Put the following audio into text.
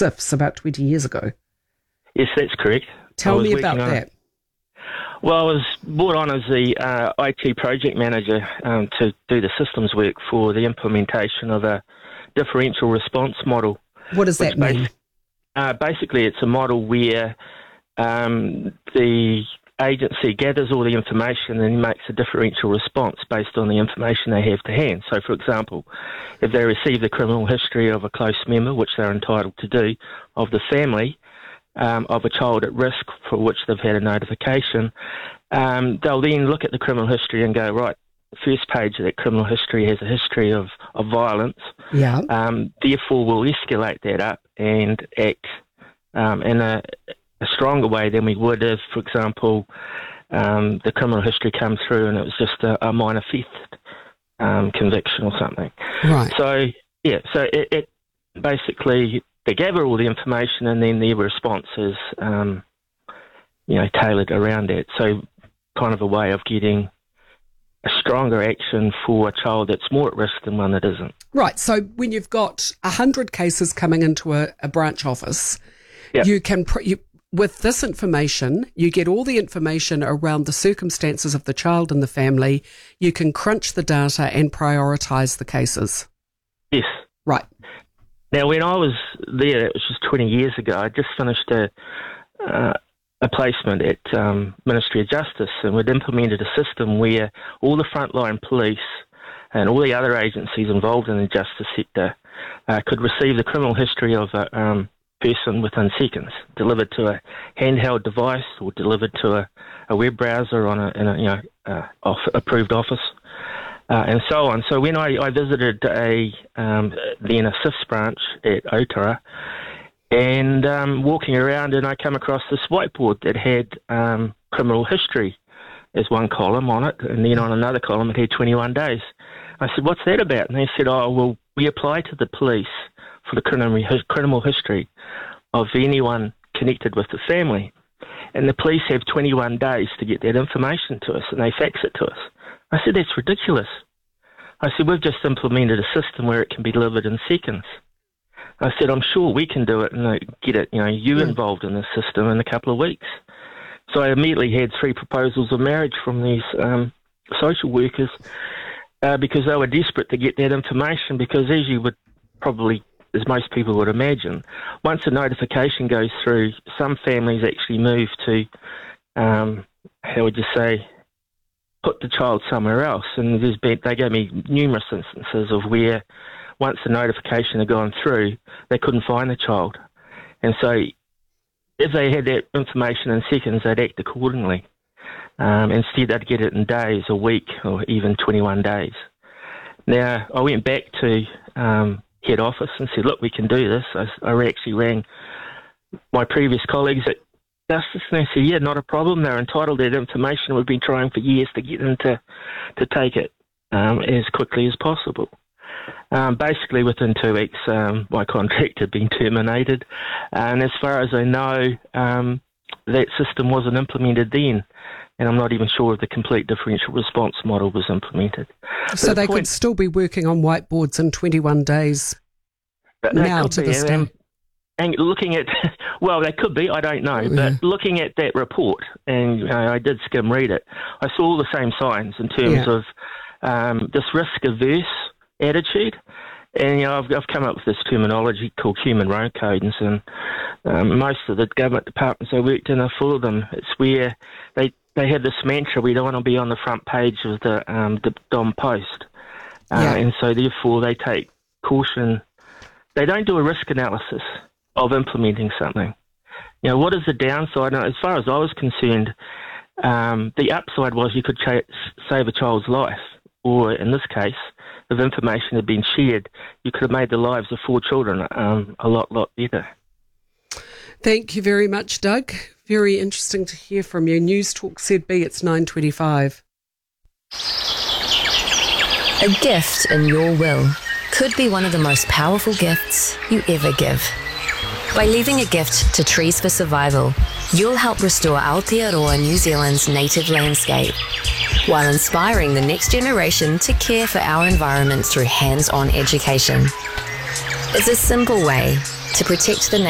SIFs about 20 years ago. Yes, that's correct. Tell me about that. Well, I was brought on as the IT project manager to do the systems work for the implementation of a differential response model. What does that mean? Basically, it's a model where the agency gathers all the information and makes a differential response based on the information they have to hand. So, for example, if they receive the criminal history of a close member, which they're entitled to do, of the family, of a child at risk for which they've had a notification, they'll then look at the criminal history and go, right, the first page of that criminal history has a history of violence. Yeah. Therefore, we'll escalate that up and act in a stronger way than we would if, for example, the criminal history comes through and it was just a minor theft conviction or something. Right. So, yeah, so it basically, they gather all the information and then their response is, tailored around it. So kind of a way of getting a stronger action for a child that's more at risk than one that isn't. Right. So when you've got 100 cases coming into a branch office, yep. you can, with this information, you get all the information around the circumstances of the child and the family. You can crunch the data and prioritise the cases. Yes. Right. Now, when I was there, it was just 20 years ago, I just finished a placement at Ministry of Justice, and we'd implemented a system where all the frontline police and all the other agencies involved in the justice sector could receive the criminal history of a person within seconds, delivered to a handheld device or delivered to a web browser on a approved office. And so on. So when I visited then a SIFS branch at Otara, and walking around, and I come across this whiteboard that had criminal history as one column on it, and then on another column it had 21 days. I said, "What's that about?" And they said, "Oh, well, we apply to the police for the criminal history of anyone connected with the family, and the police have 21 days to get that information to us, and they fax it to us." I said, "That's ridiculous." I said, "We've just implemented a system where it can be delivered in seconds." I said, "I'm sure we can do it and get it, involved in this system in a couple of weeks." So I immediately had 3 proposals of marriage from these social workers because they were desperate to get that information, because as you would probably, as most people would imagine, once a notification goes through, some families actually move to, put the child somewhere else. And they gave me numerous instances of where once the notification had gone through, they couldn't find the child. And so if they had that information in seconds, they'd act accordingly. Instead, they'd get it in days, a week, or even 21 days. Now, I went back to head office and said, "Look, we can do this." I actually rang my previous colleagues at Justice, and they said, "Yeah, not a problem. They're entitled to that information. We've been trying for years to get them to take it as quickly as possible." Basically, within 2 weeks, my contract had been terminated, and as far as I know, that system wasn't implemented then, and I'm not even sure if the complete differential response model was implemented. So they could still be working on whiteboards in 21 days now to this day. And looking at, well, they could be, I don't know, but looking at that report, and I did skim read it, I saw all the same signs in terms of this risk-averse attitude. And, I've come up with this terminology called human road codes, and most of the government departments I worked in are full of them. It's where they have this mantra, we don't want to be on the front page of the Dom Post. And so, therefore, they take caution. They don't do a risk analysis of implementing something. What is the downside? Now, as far as I was concerned, the upside was you could save a child's life, or in this case, if information had been shared, you could have made the lives of 4 children a lot better. Thank you very much, Doug. Very interesting to hear from you. News Talk ZB, it's 9:25. A gift in your will could be one of the most powerful gifts you ever give. By leaving a gift to Trees for Survival, you'll help restore Aotearoa, New Zealand's native landscape, while inspiring the next generation to care for our environment through hands-on education. It's a simple way to protect the